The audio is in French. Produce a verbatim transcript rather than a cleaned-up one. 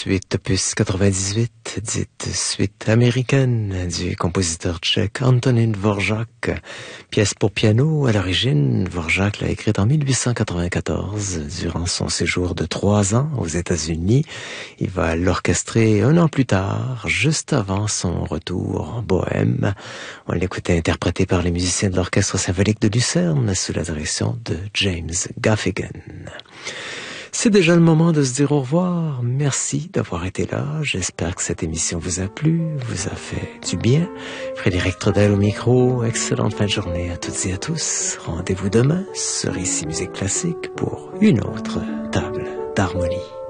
suite opus quatre-vingt-dix-huit, dite suite américaine du compositeur tchèque Antonín Dvořák. Pièce pour piano, à l'origine, Dvořák l'a écrite en mille huit cent quatre-vingt-quatorze, durant son séjour de trois ans aux États-Unis. Il va l'orchestrer un an plus tard, juste avant son retour en Bohème. On l'écoutait interprété par les musiciens de l'Orchestre symphonique de Lucerne, sous la direction de James Gaffigan. C'est déjà le moment de se dire au revoir. Merci d'avoir été là. J'espère que cette émission vous a plu, vous a fait du bien. Frédéric Trudel au micro. Excellente fin de journée à toutes et à tous. Rendez-vous demain sur Ici Musique Classique pour une autre table d'harmonie.